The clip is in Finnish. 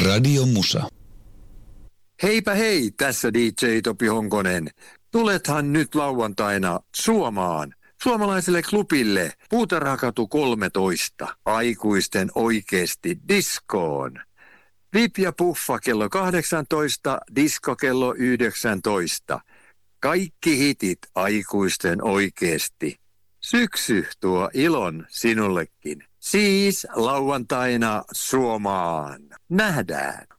Radio Musa. Heipä hei, tässä DJ Topi Honkonen. Tulethan nyt lauantaina Suomaan, suomalaiselle klubille, Puutarhakatu 13, aikuisten oikeesti diskoon. VIP ja puffa kello 18, disko kello 19. Kaikki hitit aikuisten oikeesti. Syksy tuo ilon sinullekin. Siis lauantaina Suomaan. Nähdään.